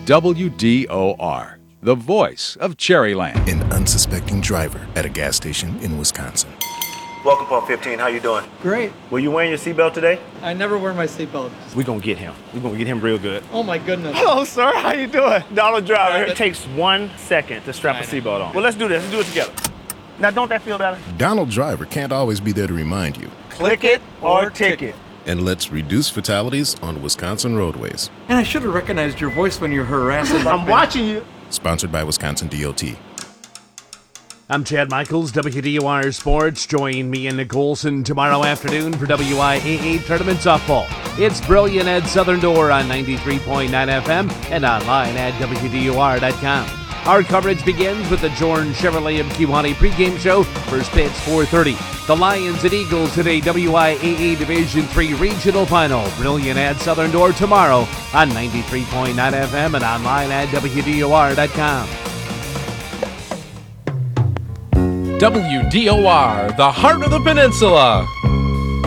WDOR, the voice of Cherryland. An unsuspecting driver at a gas station in Wisconsin. Welcome, Pump 15. How you doing? Great. Were you wearing your seatbelt today? I never wear my seatbelt. We're going to get him. We're going to get him real good. Oh my goodness. Hello, sir. How you doing? Donald Driver. It takes 1 second to strap a seatbelt on. Well, let's do this. Let's do it together. Now, don't that feel better? Donald Driver can't always be there to remind you. Click it or ticket. And let's reduce fatalities on Wisconsin roadways. And I should have recognized your voice when you're harassing. I'm watching you. Sponsored by Wisconsin DOT. I'm Chad Michaels, WDOR Sports. Join me and Nick Olson tomorrow afternoon for WIAA Tournament Softball. It's Brilliant at Southern Door on 93.9 FM and online at WDOR.com. Our coverage begins with the Jorn Chevrolet of Kewanee pregame show. First pitch 4:30. The Lions and Eagles at a WIAA Division III regional final. Brilliant at Southern Door tomorrow on 93.9 FM and online at WDOR.com. WDOR, the heart of the peninsula.